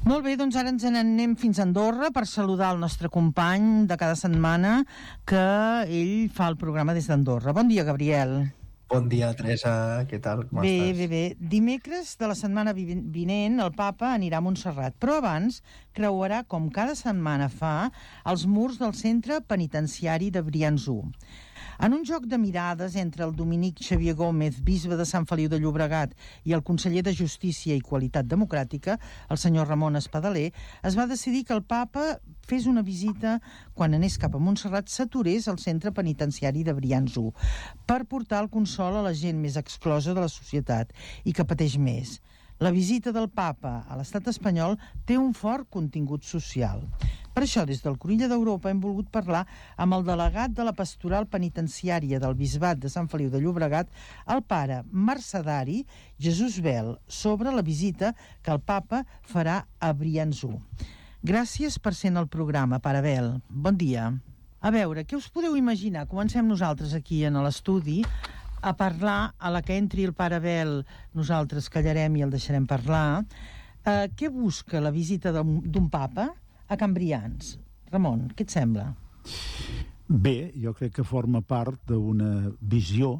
Molt bé, doncs ara ens n'anem fins a Andorra per saludar el nostre company de cada setmana, que ell fa el programa des d'Andorra. Bon dia, Gabriel. Bon dia, Teresa, què tal? Com estàs? Bé. Dimecres de la setmana vinent el papa anirà a Montserrat, però abans creuarà, com cada setmana fa, els murs del centre penitenciari de Brians 1. En un joc de mirades entre el dominic Xavier Gómez, bisbe de Sant Feliu de Llobregat, i el conseller de Justícia i Qualitat Democràtica, el senyor Ramon Espadaler, es va decidir que el papa fes una visita, quan anés cap a Montserrat, s'aturés al centre penitenciari de Brians 1 per portar el consol a la gent més exclosa de la societat i que pateix més. La visita del papa a l'estat espanyol té un fort contingut social. Per això, des del Cruïlla d'Europa hem volgut parlar amb el delegat de la Pastoral Penitenciària del Bisbat de Sant Feliu de Llobregat, el pare mercedari Jesús Bel, sobre la visita que el papa farà a Brians 1. Gràcies per ser en el programa, pare Bel. Bon dia. A veure, què us podeu imaginar? Comencem nosaltres aquí en l'estudi a parlar. A la que entri el pare Bel nosaltres callarem i el deixarem parlar. Què busca la visita d'un papa a Can Brians? Ramon, què et sembla? Bé, jo crec que forma part d'una visió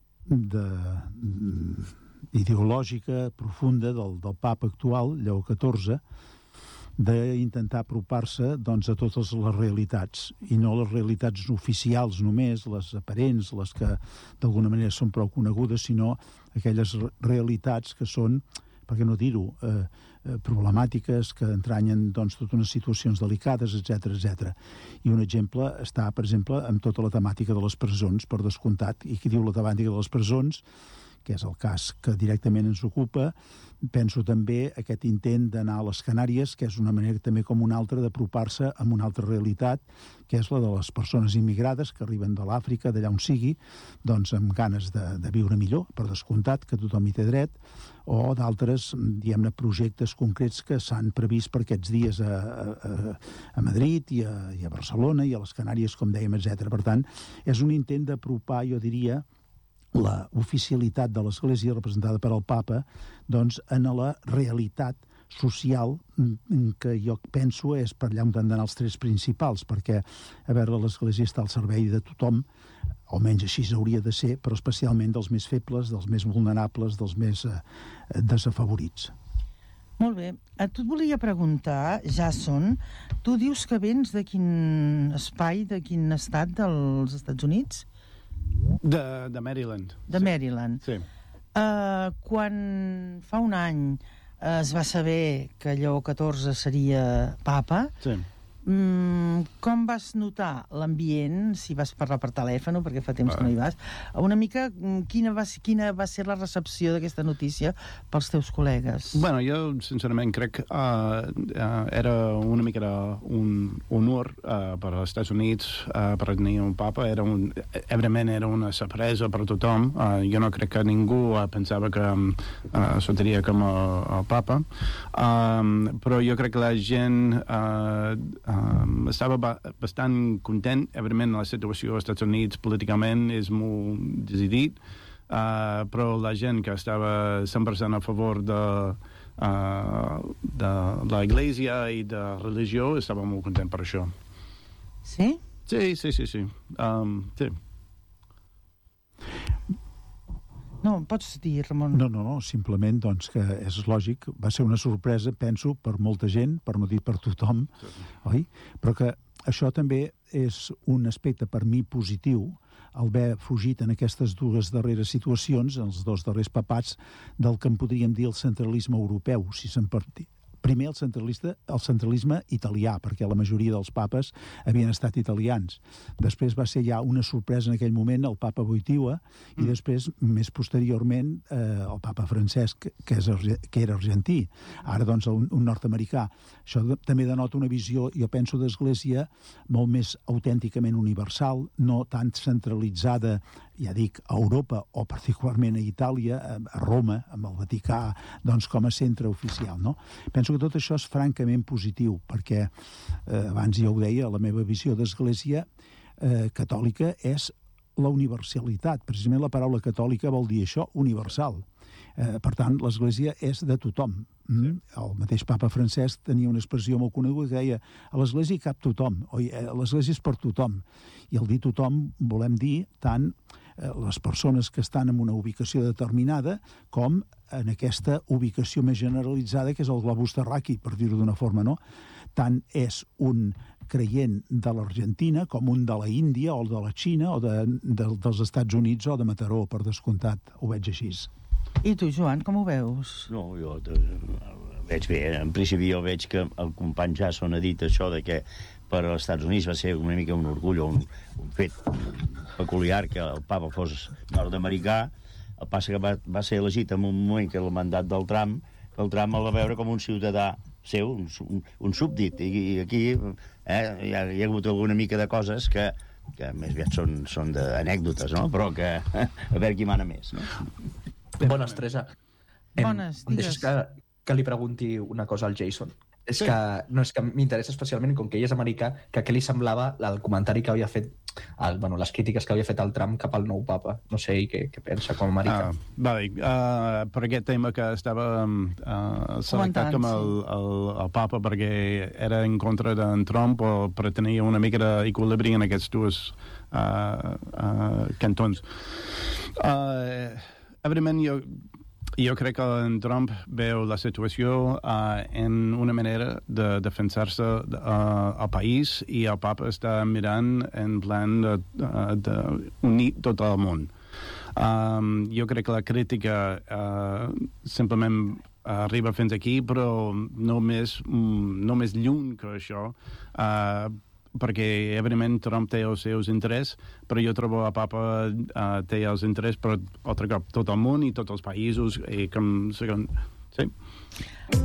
ideològica profunda del papa actual, Lleó XIV, d'intentar apropar-se doncs, a totes les realitats, i no les realitats oficials només, les aparents, les que d'alguna manera són prou conegudes, sinó aquelles realitats que són, per què no dir-ho, problemàtiques, que entranyen doncs, totes unes situacions delicades, etc. I un exemple està, per exemple, amb tota la temàtica de les presons, per descomptat. I qui diu la temàtica de les presons, que és el cas que directament ens ocupa, penso també aquest intent d'anar a les Canàries, que és una manera també com una altra d'apropar-se a una altra realitat, que és la de les persones immigrades que arriben de l'Àfrica, d'allà on sigui, doncs amb ganes de viure millor, per descomptat, que tothom hi té dret, o d'altres, diguem-ne, projectes concrets que s'han previst per aquests dies a Madrid i a Barcelona i a les Canàries, com dèiem, etc. Per tant, és un intent d'apropar, jo diria, la oficialitat de l'Església representada per el papa doncs en la realitat social que jo penso és per allà on han d'anar els trets principals, perquè a veure, l'Església està al servei de tothom, almenys així hauria de ser, però especialment dels més febles, dels més vulnerables, dels més desafavorits. Molt bé. A tu et volia preguntar, Jason, tu dius que vens de quin espai, de quin estat dels Estats Units? De Maryland. De Maryland. Sí. Quan fa un any es va saber que Lleó XIV seria papa, Sí. Com vas notar l'ambient, si vas parlar per telèfon, perquè fa temps que no hi vas, una mica quina va ser la recepció d'aquesta notícia pels teus col·legues? Bueno, jo sincerament crec que era una mica un honor per als Estats Units per tenir un papa. Evidentment era una sorpresa per a tothom. Jo no crec que ningú pensava que sortiria com a papa, però jo crec que la gent estava bastant content. Evidentment la situació als Estats Units políticament és molt decidit, però la gent que estava 100% a favor de la Iglesia i de religió estava molt content per això. Sí? Sí. Sí. No, pots dir, Ramon. No, simplement doncs, que és lògic, va ser una sorpresa, penso, per molta gent, per no dir per tothom, oi? Però que això també és un aspecte per mi positiu, el haver fugit en aquestes dues darreres situacions, els dos darrers papats, del que en podríem dir el centralisme europeu, si se'n pot dir. Primer el centralisme italià, perquè la majoria dels papes havien estat italians. Després va ser ja una sorpresa en aquell moment el papa Wojtyła, i després, més posteriorment, el papa Francesc, que era argentí. Ara, doncs, un nord-americà. Això també denota una visió, jo penso, d'església molt més autènticament universal, no tan centralitzada, ja dic, a Europa, o particularment a Itàlia, a Roma, amb el Vaticà, doncs com a centre oficial, no? Penso que tot això és francament positiu, perquè abans ja ho deia, la meva visió d'església catòlica és la universalitat. Precisament la paraula catòlica vol dir això, universal. Per tant, l'església és de tothom, El mateix papa Francesc tenia una expressió molt coneguda que deia a l'Església hi cap tothom, o l'Església és per tothom. I al dir tothom volem dir tant les persones que estan en una ubicació determinada com en aquesta ubicació més generalitzada que és el globus terraqui, per dir-ho d'una forma, no? Tant és un creient de l'Argentina com un de la Índia o de la Xina o dels Estats Units o de Mataró, per descomptat. Ho veig així. I tu, Joan, com ho veus? No, jo veig bé. En principi jo veig que el company Jason ha dit això de que per als Estats Units va ser una mica un orgull o un fet peculiar que el papa fos nord-americà. El passa que va ser elegit en un moment que el mandat del Trump, que el Trump el va veure com un ciutadà seu, un súbdit. I aquí hi ha hagut alguna mica de coses que més aviat són d'anècdotes, no? Però que a veure qui mana més, no? Bones, Teresa. Bones, digues. Que li pregunti una cosa al Jason. És que m'interessa especialment, com que ell és americà, que què li semblava el comentari que havia fet, les crítiques que havia fet el Trump cap al nou papa. No sé ell què pensa com a americà. Per aquest tema que estava selectat com el papa perquè era en contra d'en Trump o pretenia una mica d'equilibri en aquests dos cantons. Evidentment, jo crec que en Trump veu la situació en una manera de defensar-se al país i el papa està mirant en plan d'unir tot el món. Jo crec que la crítica simplement arriba fins aquí, però no més lluny que això, perquè, evidentment, Trump té els seus interessos, però jo trobo que el papa té els interessos per altre cop tot el món i tots els països, i com... Sí.